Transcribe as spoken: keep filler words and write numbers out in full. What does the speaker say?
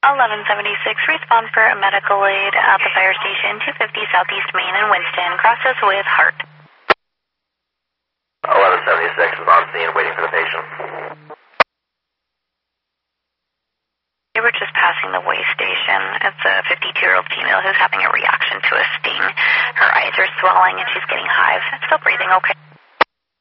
eleven seventy-six, respond for a medical aid at the fire station, two fifty Southeast Main in Winston. Crosses with Hart. eleven seventy-six is on scene, waiting for the patient. We were just passing the way station. It's a fifty-two-year-old female who's having a reaction to a sting. Her eyes are swelling and she's getting hives. Still breathing okay.